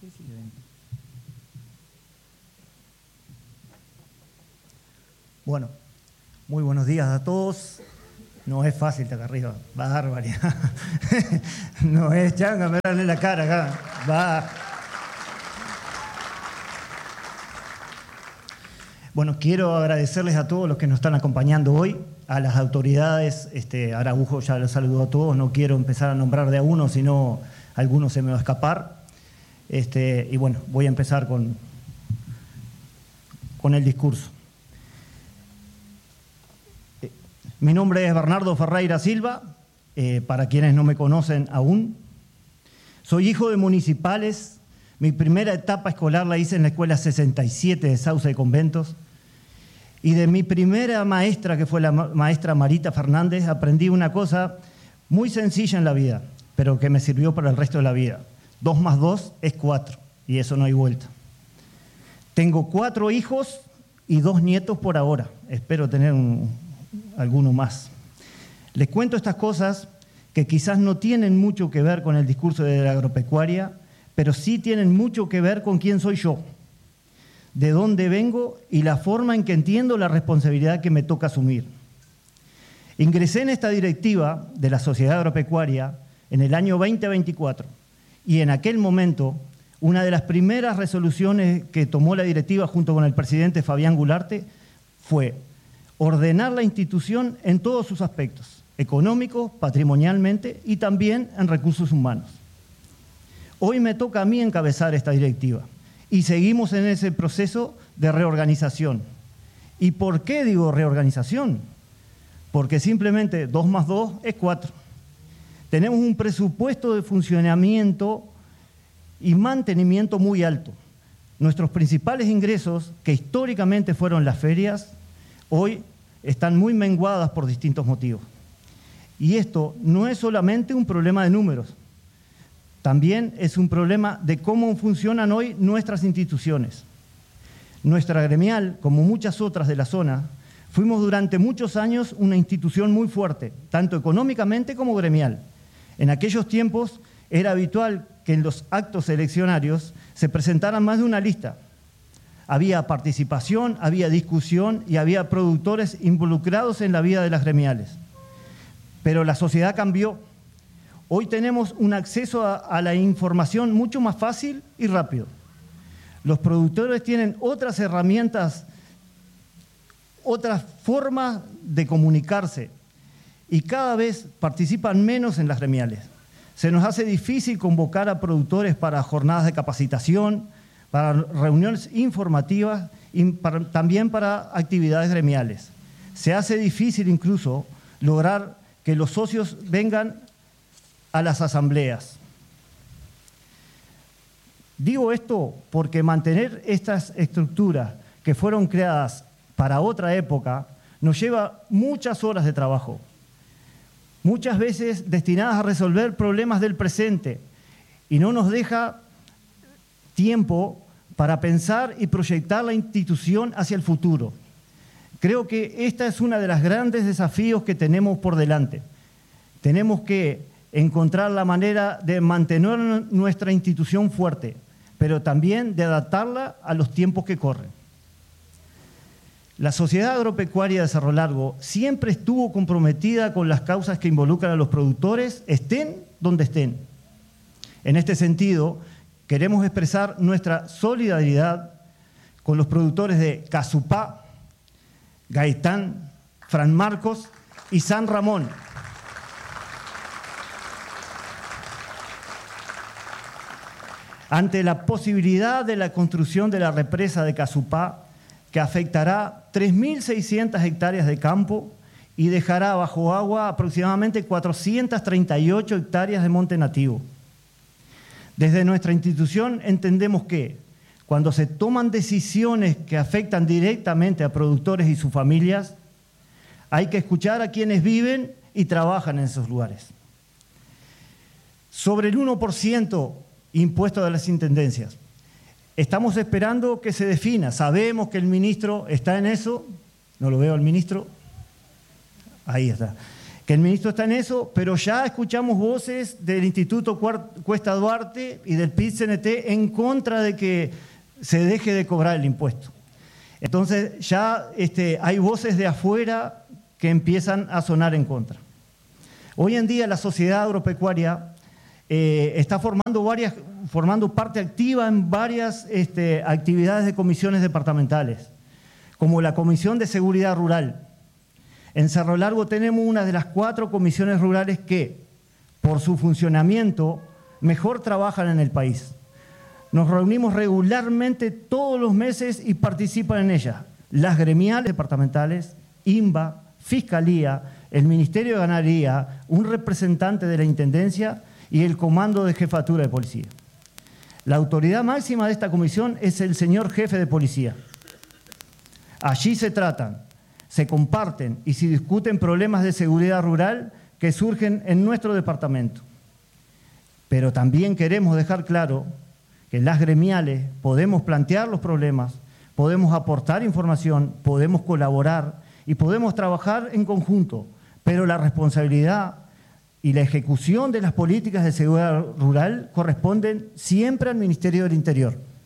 Sí. Bueno, muy buenos días a todos. No es fácil estar acá arriba, barbaridad. No es changa, mirarle la cara acá. Va. Bueno, quiero agradecerles a todos los que nos están acompañando hoy, a las autoridades. Araujo ya los saludó a todos, no quiero empezar a nombrar de a uno, sino algunos se me va a escapar. Y bueno, voy a empezar con el discurso. Mi nombre es Bernardo Ferreira Silva, para quienes no me conocen aún. Soy hijo de municipales. Mi primera etapa escolar la hice en la Escuela 67 de Sauce de Conventos. Y de mi primera maestra, que fue la maestra Marita Fernández, aprendí una cosa muy sencilla en la vida, pero que me sirvió para el resto de la vida. 2 más 2 es 4, y eso no hay vuelta. Tengo 4 hijos y 2 nietos por ahora. Espero tener alguno más. Les cuento estas cosas que quizás no tienen mucho que ver con el discurso de la agropecuaria, pero sí tienen mucho que ver con quién soy yo, de dónde vengo y la forma en que entiendo la responsabilidad que me toca asumir. Ingresé en esta directiva de la Sociedad Agropecuaria en el año 2024 y en aquel momento una de las primeras resoluciones que tomó la directiva junto con el presidente Fabián Gularte fue ordenar la institución en todos sus aspectos, económicos, patrimonialmente y también en recursos humanos. Hoy me toca a mí encabezar esta directiva y seguimos en ese proceso de reorganización. ¿Y por qué digo reorganización? Porque simplemente 2 más 2 es 4. Tenemos un presupuesto de funcionamiento y mantenimiento muy alto. Nuestros principales ingresos, que históricamente fueron las ferias, hoy están muy menguadas por distintos motivos. Y esto no es solamente un problema de números, también es un problema de cómo funcionan hoy nuestras instituciones. Nuestra gremial, como muchas otras de la zona, fuimos durante muchos años una institución muy fuerte, tanto económicamente como gremial. En aquellos tiempos era habitual que en los actos eleccionarios se presentaran más de una lista. Había participación, había discusión y había productores involucrados en la vida de las gremiales. Pero la sociedad cambió. Hoy tenemos un acceso a la información mucho más fácil y rápido. Los productores tienen otras herramientas, otras formas de comunicarse y cada vez participan menos en las gremiales. Se nos hace difícil convocar a productores para jornadas de capacitación, para reuniones informativas y también para actividades gremiales. Se hace difícil incluso lograr que los socios vengan a las asambleas. Digo esto porque mantener estas estructuras que fueron creadas para otra época nos lleva muchas horas de trabajo, muchas veces destinadas a resolver problemas del presente y no nos deja tiempo para pensar y proyectar la institución hacia el futuro. Creo que esta es uno de los grandes desafíos que tenemos por delante. Tenemos que encontrar la manera de mantener nuestra institución fuerte, pero también de adaptarla a los tiempos que corren. La Sociedad Agropecuaria de Cerro Largo siempre estuvo comprometida con las causas que involucran a los productores, estén donde estén. En este sentido, queremos expresar nuestra solidaridad con los productores de Casupá, Gaitán, Fran Marcos y San Ramón. Ante la posibilidad de la construcción de la represa de Casupá, que afectará 3.600 hectáreas de campo y dejará bajo agua aproximadamente 438 hectáreas de monte nativo. Desde nuestra institución entendemos que cuando se toman decisiones que afectan directamente a productores y sus familias, hay que escuchar a quienes viven y trabajan en esos lugares. Sobre el 1% impuesto de las intendencias. Estamos esperando que se defina. Sabemos que el ministro está en eso. No lo veo al ministro. Ahí está. que el ministro está en eso, pero ya escuchamos voces del Instituto Cuesta Duarte y del PIT-CNT en contra de que se deje de cobrar el impuesto. Entonces ya hay voces de afuera que empiezan a sonar en contra. Hoy en día la sociedad agropecuaria está formando parte activa en varias actividades de comisiones departamentales, como la Comisión de Seguridad Rural. En Cerro Largo tenemos una de las 4 comisiones rurales que, por su funcionamiento, mejor trabajan en el país. Nos reunimos regularmente todos los meses y participan en ellas las gremiales departamentales, INBA, Fiscalía, el Ministerio de Ganadería, un representante de la Intendencia y el Comando de Jefatura de Policía. La autoridad máxima de esta comisión es el señor jefe de policía. Allí se tratan, se comparten y se discuten problemas de seguridad rural que surgen en nuestro departamento. Pero también queremos dejar claro que las gremiales podemos plantear los problemas, podemos aportar información, podemos colaborar y podemos trabajar en conjunto, pero la responsabilidad y la ejecución de las políticas de seguridad rural corresponden siempre al Ministerio del Interior.